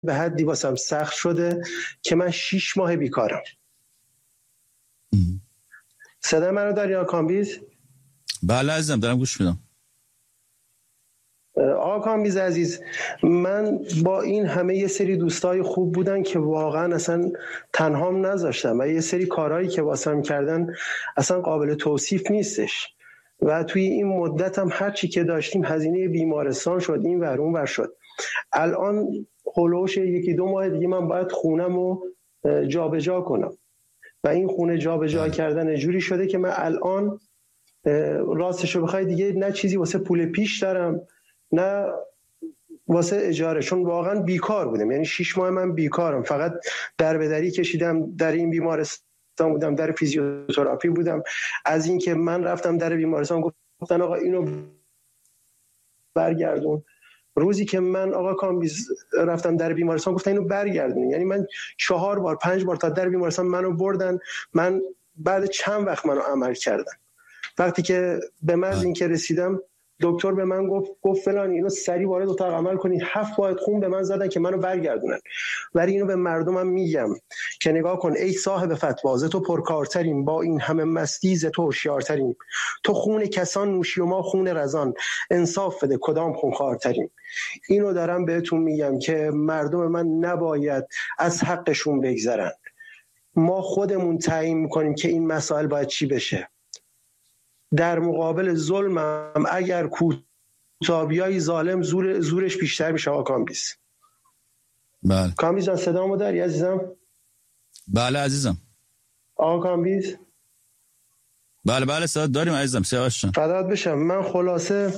به حدی واسم سخت شده که من 6 ماه بیکارم. صدا منو داری آقا کامبیز؟ بله عزیزم دارم گوش میدم. آقا کامبیز عزیز، من با این همه یه سری دوستای خوب بودن که واقعا اصلا تنهام نذاشتم و یه سری کارهایی که واسم کردن اصلا قابل توصیف نیستش و توی این مدت هم هر چی که داشتیم هزینه بیمارستان شد، این ور اون ور شد. الان هولوش 1-2 ماه دیگه من باید خونمو جابجا کنم و این خونه جابجا کردن جوری شده که من الان راستشو بخوای دیگه نه چیزی واسه پول پیش دارم نه واسه اجاره، چون واقعا بیکار بودم. یعنی 6 ماه من بیکارم، فقط دربدری کشیدم، در این بیمارستان بودم، در فیزیوتراپی بودم. از این که من رفتم در بیمارستان گفتن آقا اینو برگردون، روزی که من آقا کامبیز رفتم در بیمارستان گفتن اینو برگردون. یعنی من 4 بار 5 بار تا در بیمارستان منو بردن، من بعد چند وقت منو عمل کردن. وقتی که به مرز این که رسیدم دکتر به من گفت فلان اینو سریع وارد اتاق عمل کنید. 7 واحد خون به من زدن که منو برگردونن. ولی اینو به مردمم میگم که نگاه کن ای صاحب فتوا، ز تو پرکارتریم، با این همه مستی ز تو هوشیارتریم. تو خون کسان نوشی و ما خون رزان، انصاف بده کدام خون خوارتریم. اینو دارم بهتون میگم که مردم من نباید از حقشون بگذرن. ما خودمون تعیین میکنیم که این مسائل باید چی بشه. در مقابل ظلمم اگر کوتابیای ظالم زورش بیشتر میشه. آقا کامبیز. بله کامبیز جان صدامو داری عزیزم؟ بله عزیزم. آقا کامبیز؟ بله صدا داریم عزیزم. سیاوش جان فدات بشم. من خلاصه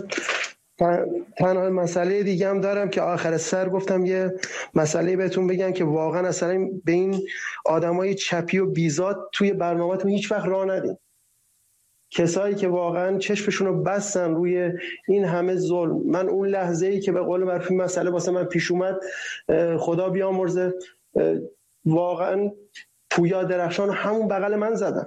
تنها مسئله دیگه هم دارم که آخر سر گفتم یه مسئله بهتون بگم که واقعا اصلا به این آدمای چپی و بیزاد توی برنامه‌تون هیچ وقت راه ندین. کسایی که واقعا چشمشون رو بستن روی این همه ظلم. من اون لحظه‌ای که به قول معروف مسئله واسه من پیش اومد، خدا بیامرزه، واقعا پویا درخشان همون بغل من زدن.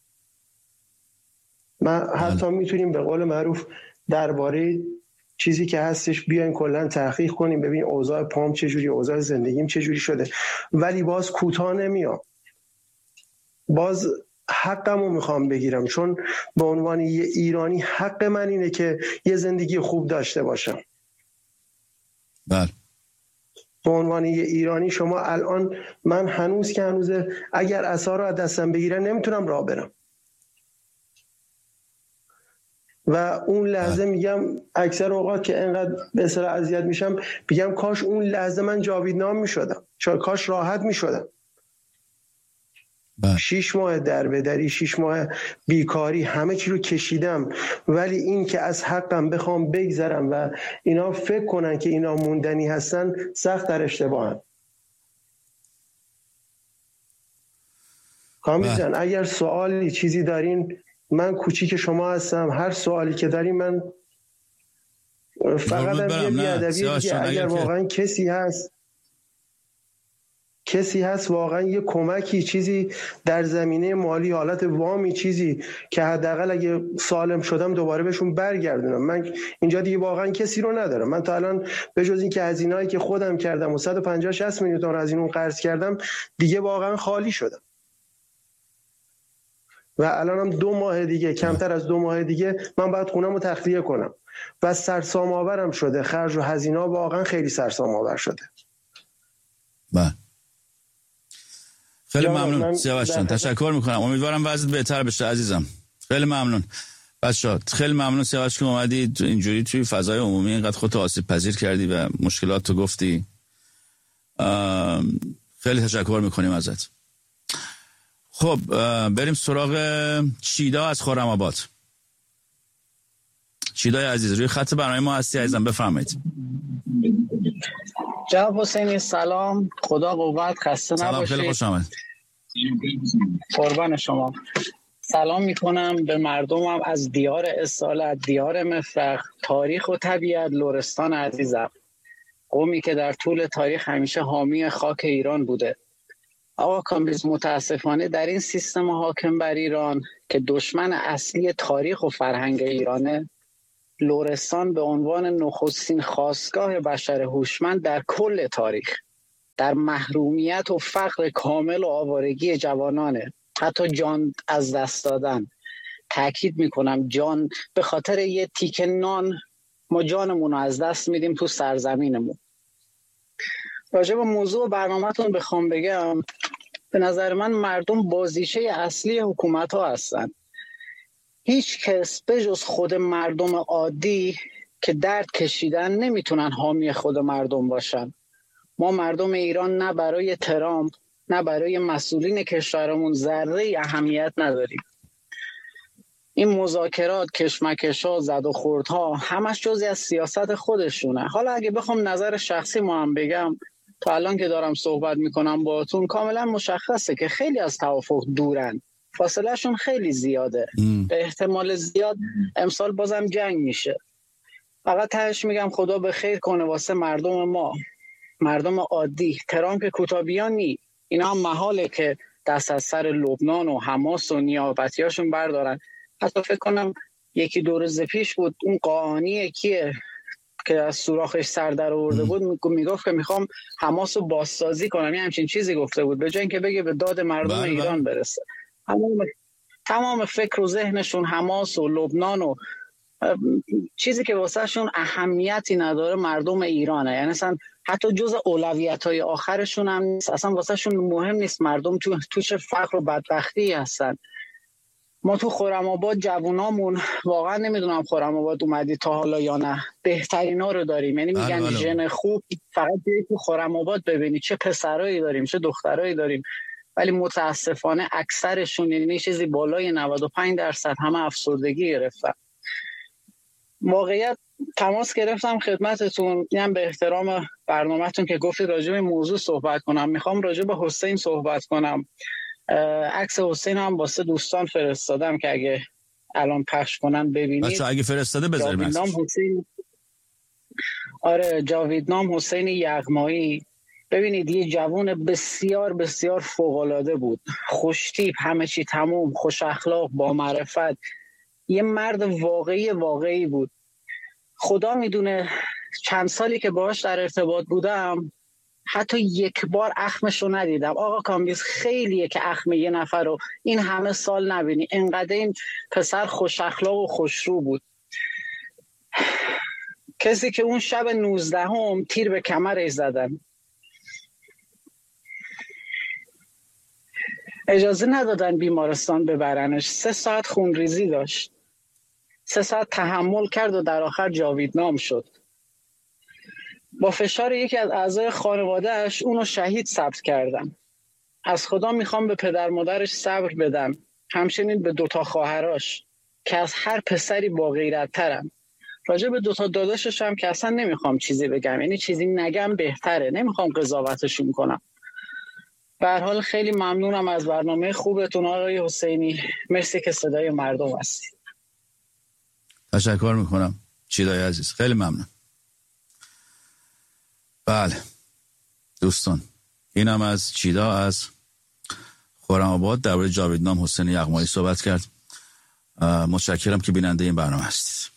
من حتی میتونیم به قول معروف درباره چیزی که هستش بیاین کلا تحقیق کنیم، ببین اوضاع پام چجوری، اوضاع زندگیم چجوری شده، ولی باز کوتاه نمیام. باز حقمو میخوام بگیرم، چون به عنوان یه ایرانی حق من اینه که یه زندگی خوب داشته باشم. بله. به عنوان یه ایرانی شما الان من هنوز که هنوزه اگر عصا رو از دستم بگیرن نمیتونم راه برم و اون لحظه میگم اکثر اوقات که انقدر به اصطلاح اذیت میشم میگم کاش اون لحظه من جاویدنام میشدم، کاش راحت میشدم. 6 ماه دربدری، 6 ماه بیکاری، همه چی رو کشیدم، ولی این که از حقم بخوام بگذرم و اینا فکر کنن که اینا موندنی هستن، سخت در اشتباهن. کامبیز جان اگر سوالی چیزی دارین، من کوچیک شما هستم، هر سوالی که دارین من فقط هم یه بیادبی دیگه اگر واقعا کسی هست واقعا یه کمکی، چیزی در زمینه مالی، حالت وامی، چیزی که حداقل اگه سالم شدم دوباره بهشون برگردونم. من اینجا دیگه واقعا کسی رو ندارم. من تا الان به جز این که هزینه‌ای که خودم کردم و 150-60 میلیون تومان از این قرض کردم دیگه واقعا خالی شدم و الانم 2 ماه دیگه، کمتر از 2 ماه دیگه من باید خونمو تخلیه کنم و سرسام آورم شده. خرج و هزینه واقعا خیلی سرسام آور شده. بله خیلی ممنون سیاوش جان، تشکر میکنم. امیدوارم وضعیت بهتر بشه عزیزم. خیلی ممنون بچه‌ها، خیلی ممنون سیاوش که اومدی اینجوری توی فضای عمومی اینقدر خودت آسیب پذیر کردی و مشکلات رو گفتی. خیلی تشکر میکنیم ازت. خب بریم سراغ چیدا از خرم‌آباد. چیدای عزیز روی خط برنامه ما هستی عزیزم، بفرمایید. جناب حسینی سلام، خدا قوت، خسته نباشید. سلام، خیلی خوش آمد. قربان شما. سلام میکنم به مردمم از دیار اصالت، دیار مفرق، تاریخ و طبیعت، لرستان عزیزم، قومی که در طول تاریخ همیشه حامی خاک ایران بوده. آقا کامبیز، متاسفانه در این سیستم حاکم بر ایران که دشمن اصلی تاریخ و فرهنگ ایرانه، لرستان به عنوان نخستین خاستگاه بشر هوشمند در کل تاریخ در محرومیت و فقر کامل و آوارگی جوانانه، حتی جان از دست دادن. تأکید میکنم جان، به خاطر یه تیکه نان ما جانمون رو از دست میدیم تو سرزمینمون. راجع به موضوع برنامه‌تون بخوام بگم، به نظر من مردم بازیچه اصلی حکومت ها هستن. هیچ کس به جز خود مردم عادی که درد کشیدن نمیتونن حامی خود مردم باشن. ما مردم ایران نه برای ترامپ نه برای مسئولین کشورمون ذره اهمیت نداریم. این مذاکرات، کشمکش‌ها، زد و خوردها همش جزئی از سیاست خودشونه. حالا اگه بخوام نظر شخصی ما هم بگم، تا الان که دارم صحبت میکنم باهاتون کاملا مشخصه که خیلی از توافق دورن، فاصله شون خیلی زیاده. به احتمال زیاد امسال بازم جنگ میشه. فقط تهش میگم خدا به خیر کنه واسه مردم ما، مردم عادی. ترامپ که کوتابیان نی، اینا هم محاله که دست از سر لبنان و حماس و نیابتیاشون بردارن. حتی فکر کنم یکی دو روز پیش بود اون قاآنی کیه که از سوراخش سر در آورده بود میگفت که میخوام حماس رو بازسازی کنم، یه همچین چیزی گفته بود، به جای اینکه بگه به داد مردم ایران برسه. تمام فکر و ذهنشون حماس و لبنان و چیزی که واسه شون اهمیتی نداره مردم ایرانه. یعنی اصلا حتی جز اولویت‌های آخرشون هم نیست، اصلا واسه شون مهم نیست مردم تو چه فقر و بدبختی هستن. ما تو خرم‌آباد جوونامون، واقعا نمیدونم خرم‌آباد اومدی تا حالا یا نه، بهترینا رو داریم. یعنی میگن ژن خوب فقط تو خرم‌آباد ببینی چه پسرایی داریم چه دخترایی داریم، ولی متاسفانه اکثرشون، یعنی چیزی بالای 95% همه افسردگی گرفتن. واقعیت تماس گرفتم خدمتتون، اینم به احترام برنامه‌تون که گفتید راجع به موضوع صحبت کنم. میخوام راجع به حسین صحبت کنم. عکس حسین هم واسه دوستان فرستادم که اگه الان پخش کنن ببینید. بچه اگه فرستاده بذاریم. آره، جاویدنام حسین یغمایی. ببینید یه جوون بسیار بسیار فوق‌العاده بود، خوشتیپ، همه چی تموم، خوش اخلاق، با معرفت، یه مرد واقعی بود. خدا میدونه چند سالی که باهاش در ارتباط بودم حتی یک بار اخمشو ندیدم. آقا کامبیز خیلیه که اخم یه نفر رو این همه سال نبینی. انقدر این پسر خوش اخلاق و خوشرو بود. کسی که اون شب 19 تیر به کمرش زدن، اجازه ندادن بیمارستان ببرنش. 3 ساعت خونریزی داشت، 3 ساعت تحمل کرد و در آخر جاویدنام شد. با فشار یکی از اعضای خانواده‌اش اونو شهید ثبت کردن. از خدا میخوام به پدر مادرش صبر بدم، همچنین به 2 خواهراش که از هر پسری با غیرت ترن. راجع به 2 داداشش هم که اصلا نمیخوام چیزی بگم، یعنی چیزی نگم بهتره، نمیخوام قضاوتشون کنم. به هر حال خیلی ممنونم از برنامه خوبتون آقای حسینی. مرسی که صدای مردم هستی. تشکر میکنم چیدای عزیز، خیلی ممنون. بله دوستان، اینم از چیدا از خرم‌آباد درباره جاویدنام حسین یغمایی صحبت کرد. متشکرم که بیننده این برنامه هستید.